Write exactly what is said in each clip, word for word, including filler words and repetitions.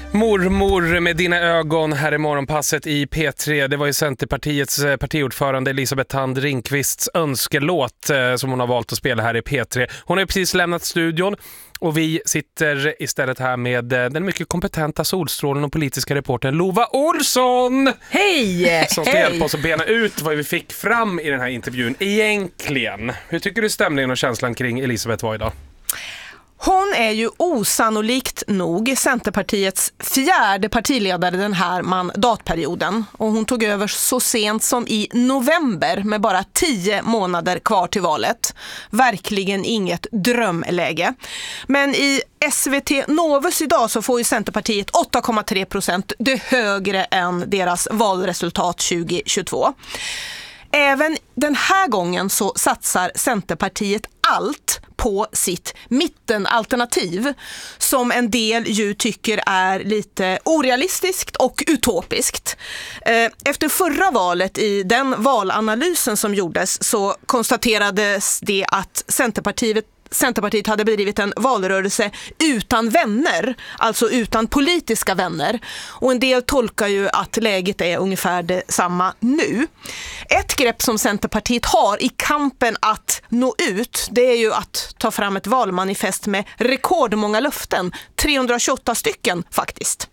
Mormor med dina ögon här i morgonpasset i P tre. Det var ju Centerpartiets partiordförande Elisabeth Thand Ringqvists önskelåt som hon har valt att spela här i P tre. Hon har ju precis lämnat studion och vi sitter istället här med den mycket kompetenta solstrålen och politiska reportern Lova Olsson. Hej! Som ska Hej. hjälpa oss att bena ut vad vi fick fram i den här intervjun egentligen. Hur tycker du stämningen och känslan kring Elisabeth var idag? Hon är ju osannolikt nog Centerpartiets fjärde partiledare den här mandatperioden. Och hon tog över så sent som i november med bara tio månader kvar till valet. Verkligen inget drömläge. Men i S V T Novus idag så får ju Centerpartiet åtta komma tre procent, det högre än deras valresultat tjugo tjugotvå. Även den här gången så satsar Centerpartiet allt på sitt mittenalternativ som en del ju tycker är lite orealistiskt och utopiskt. Efter förra valet i den valanalysen som gjordes så konstaterades det att Centerpartiet Centerpartiet hade bedrivit en valrörelse utan vänner, alltså utan politiska vänner. Och en del tolkar ju att läget är ungefär detsamma nu. Ett grepp som Centerpartiet har i kampen att nå ut, det är ju att ta fram ett valmanifest med rekordmånga löften. trehundratjugoåtta stycken faktiskt.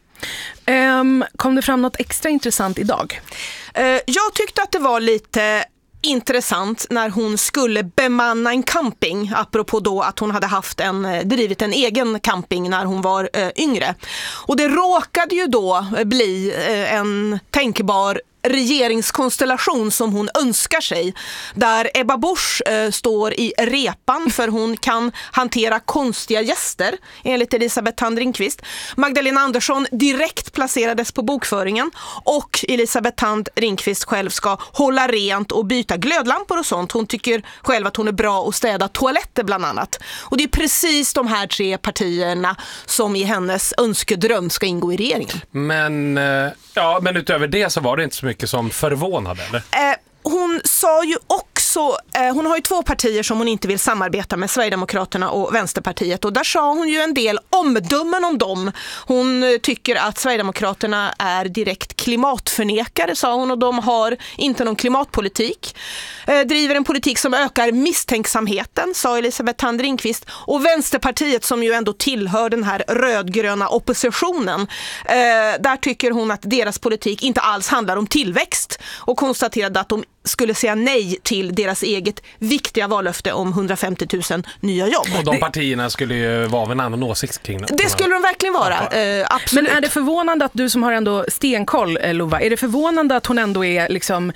Um, kom det fram något extra intressant idag? Uh, jag tyckte att det var lite intressant när hon skulle bemanna en camping, apropå då att hon hade haft en, drivit en egen camping när hon var eh, yngre. Och det råkade ju då bli eh, en tänkbar regeringskonstellation som hon önskar sig, där Ebba Busch eh, står i repan för hon kan hantera konstiga gäster enligt Elisabeth Thand Ringqvist. Magdalena Andersson direkt placerades på bokföringen och Elisabeth Thand Ringqvist själv ska hålla rent och byta glödlampor och sånt. Hon tycker själv att hon är bra att städa toaletter bland annat. Och det är precis de här tre partierna som i hennes önskedröm ska ingå i regeringen. Men, ja, men utöver det så var det inte så mycket som förvånade, eller? Eh, hon sa ju också, eh, hon har ju två partier som hon inte vill samarbeta med, Sverigedemokraterna och Vänsterpartiet, och där sa hon ju en del omdömen om dem. Hon eh, tycker att Sverigedemokraterna är direkt klimatförnekare, sa hon, och de har inte någon klimatpolitik. Eh, driver en politik som ökar misstänksamheten, sa Elisabeth Thand Ringqvist, och Vänsterpartiet som ju ändå tillhör den här rödgröna oppositionen, eh, där tycker hon att deras politik inte alls handlar om tillväxt och konstaterade att de skulle säga nej till deras eget viktiga vallöfte om hundrafemtio tusen nya jobb. Och de partierna skulle ju vara av en annan åsikt kring det. Det skulle de verkligen vara, eh, absolut. Men är det förvånande att du som har ändå stenkoll, Lova, är det förvånande att hon ändå är liksom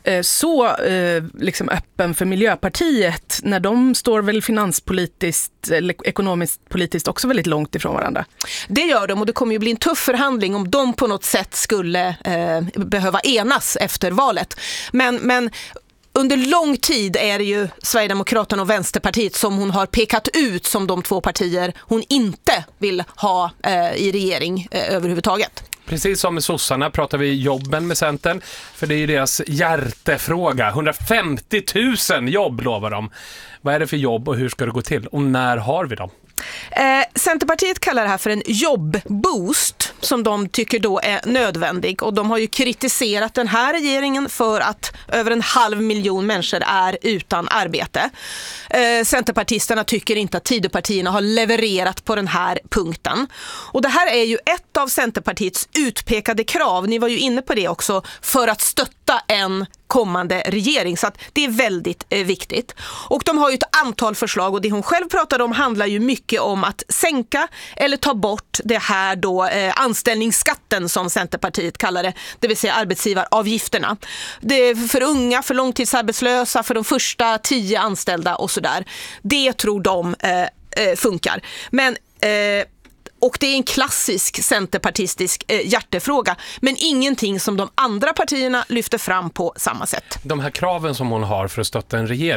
så eh, liksom öppen för Miljöpartiet när de står väl finanspolitiskt eller ekonomiskt politiskt också väldigt långt ifrån varandra? Det gör de, och det kommer ju bli en tuff förhandling om de på något sätt skulle eh, behöva enas efter valet. Men, men under lång tid är det ju Sverigedemokraterna och Vänsterpartiet som hon har pekat ut som de två partier hon inte vill ha eh, i regering eh, överhuvudtaget. Precis som med sossarna pratar vi jobben med Centern, för det är ju deras hjärtefråga. hundrafemtio tusen jobb lovar de. Vad är det för jobb och hur ska det gå till? Och när har vi dem? Eh, Centerpartiet kallar det här för en jobbboost som de tycker då är nödvändig, och de har ju kritiserat den här regeringen för att över en halv miljon människor är utan arbete. Eh, Centerpartisterna tycker inte att Tidöpartierna har levererat på den här punkten, och det här är ju ett av Centerpartiets utpekade krav, ni var ju inne på det också, för att stötta en kommande regering, så att det är väldigt eh, viktigt. Och de har ju ett antal förslag, och det hon själv pratade om handlar ju mycket om att sänka eller ta bort det här då eh, anställningsskatten som Centerpartiet kallar det, det vill säga arbetsgivaravgifterna. Det är för unga, för långtidsarbetslösa, för de första tio anställda och sådär. Det tror de eh, eh, funkar. Men eh, Och det är en klassisk centerpartistisk eh, hjärtefråga, men ingenting som de andra partierna lyfter fram på samma sätt. De här kraven som hon har för att stötta en regering,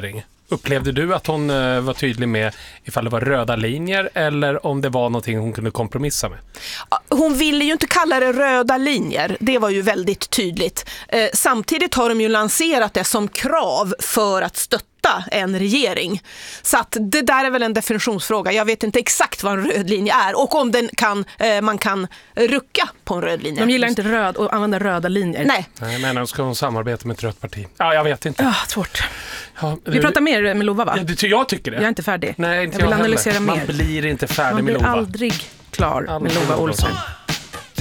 Upplevde du att hon uh, var tydlig med ifall det var röda linjer eller om det var någonting hon kunde kompromissa med? Hon ville ju inte kalla det röda linjer, det var ju väldigt tydligt. Eh, samtidigt har de ju lanserat det som krav för att stötta en regering. Så att det där är väl en definitionsfråga. Jag vet inte exakt vad en röd linje är och om den kan, eh, man kan rucka på en röd linje. De gillar inte röd och använder röda linjer. Nej. Nej, men ska hon samarbeta med ett rött parti? Ja, jag vet inte. Ja, svårt. Ja, Vi pratar mer med Lova, va? Ja, det, jag tycker det. Jag är inte färdig. Nej, inte jag vill jag analysera heller. mer. Man blir inte färdig Man med blir Lova. aldrig klar Aldrig med Lova Lova. Olsson.